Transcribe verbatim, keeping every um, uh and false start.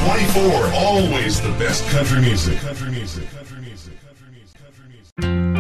twenty-four, always the best country music. Country music. Country music. Country music. Country music.